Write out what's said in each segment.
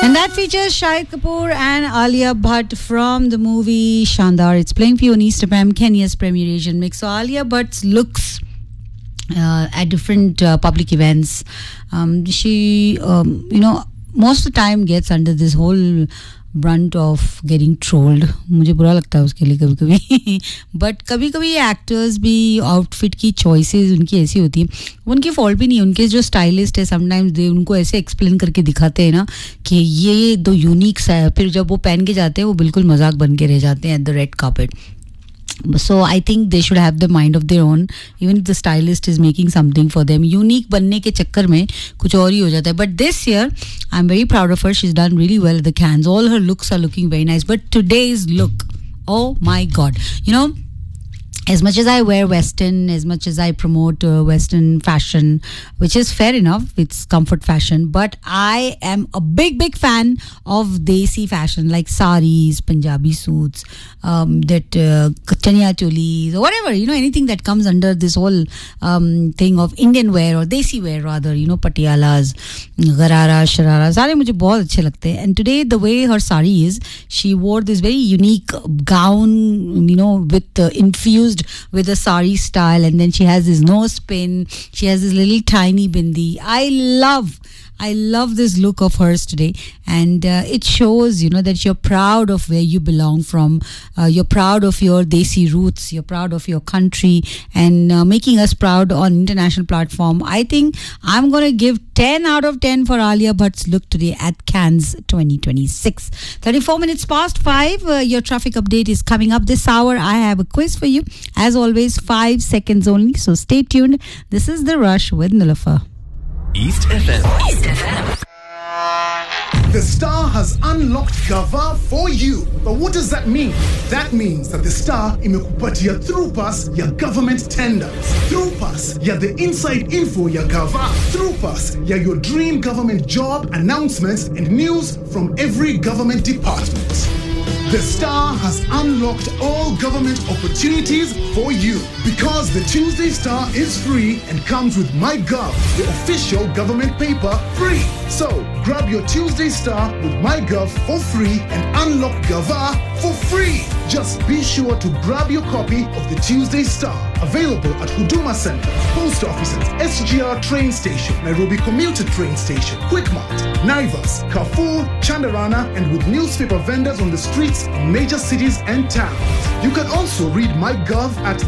And that features Shahid Kapoor and Alia Bhatt from the movie Shandar. It's playing for you on East FM, Kenya's premier Asian mix. So Alia Bhatt's looks at different public events, she, most of the time gets under this whole brunt of getting trolled. मुझे बुरा लगता है उसके लिए कभी-कभी. But कभी-कभी actors भी outfit की चॉइसेस उनकी ऐसी होती हैं, उनकी फॉल्ट भी नहीं. उनके जो स्टाइलिस्ट है समटाइम्स दे उनको ऐसे एक्सप्लेन करके दिखाते हैं ना कि ये दो यूनिक सा है, फिर जब वो पहन के जाते हैं वो बिल्कुल मजाक बन के रह जाते हैं at the red carpet. So I think they should have the mind of their own, even if the stylist is making something for them. Unique बनने के चक्कर में कुछ और ही हो जाता है. But this year, I'm very proud of her. She's done really well at the Cannes. All her looks are looking very nice. But today's look, oh my God. You know, as much as I wear Western, as much as I promote Western fashion, which is fair enough, it's comfort fashion, but I am a big fan of Desi fashion, like saris, Punjabi suits, that chaniya cholis, or whatever, anything that comes under this whole thing of Indian wear or Desi wear rather, patialas, garara, sharara, sare mujhe bahut achhe lagte hain. And today, the way her sari is, she wore this very unique gown, with infused with a sari style, and then she has this nose pin, she has this little tiny bindi. I love this look of hers today, and it shows that you're proud of where you belong from, you're proud of your Desi roots, you're proud of your country, and making us proud on international platform. I think I'm going to give 10 out of 10 for Alia Bhatt's look today at Cannes 2026. 34 minutes past 5, your traffic update is coming up this hour. I have a quiz for you, as always, 5 seconds only, so stay tuned. This is The Rush with Nilofer. East FM. East FM. The Star has unlocked Gava for you. But what does that mean? That means that the Star imekupatia through pass ya government tenders. Through pass ya the inside info ya Gava. Through pass ya your dream government job announcements and news from every government department. The Star has unlocked all government opportunities for you because the Tuesday Star is free and comes with MyGov, the official government paper, free. So grab your Tuesday Star with MyGov for free and unlock Gava for free. Just be sure to grab your copy of the Tuesday Star. Available at Huduma Center, Post Offices, SGR Train Station, Nairobi Commuter Train Station, Quickmart, Naivas, Carrefour, Chandarana, and with newspaper vendors on the streets in major cities and towns. You can also read MyGov at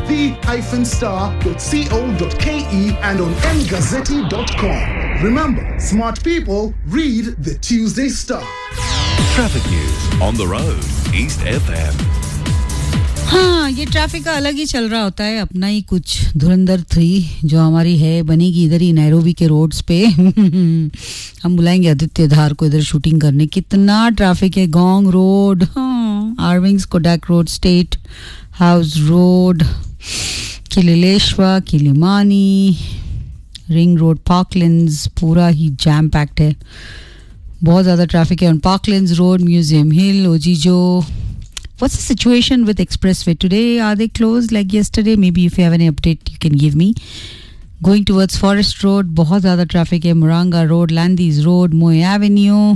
the-star.co.ke and on mgazzetti.com. Remember, smart people read the Tuesday Star. Traffic news on the road. East FM. हाँ, ये traffic का अलग ही चल रहा होता है, अपना ही कुछ. धुरंधर 3 जो हमारी है बनेगी इधर ही नैरोबी के रोड्स पे. हम बुलाएंगे आदित्य धार को इधर शूटिंग करने. कितना ट्रैफिक है. Gong road, आर्विंग्स, कोडाक road, state house road, किलेश्वा, किलिमानी, ring road, पार्कलैंड्स, पूरा ही जैम पैक्ड है. बहुत ज़्यादा ट्रैफिक है on पार्कलैंड्स road, museum hill, ओजीजो. What's the situation with Expressway today? Are they closed like yesterday? Maybe if you have any update, you can give me. Going towards Forest Road, बहुत ज़्यादा traffic है. Muranga Road, Landis Road, Moy Avenue,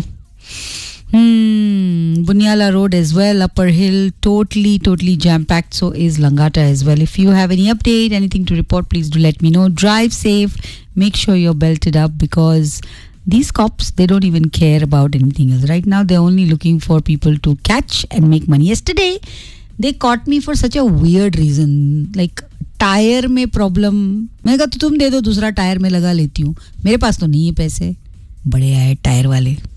Bunyala Road as well. Upper Hill, totally jam-packed. So is Langata as well. If you have any update, anything to report, please do let me know. Drive safe. Make sure you're belted up because these cops, they don't even care about anything else. Right now, they're only looking for people to catch and make money. Yesterday, they caught me for such a weird reason. Like, tyre में problem. मैंने कहा तो तुम दे दो, दूसरा tyre में लगा लेती हूँ. मेरे पास तो नहीं है पैसे. बड़े आए टायर वाले.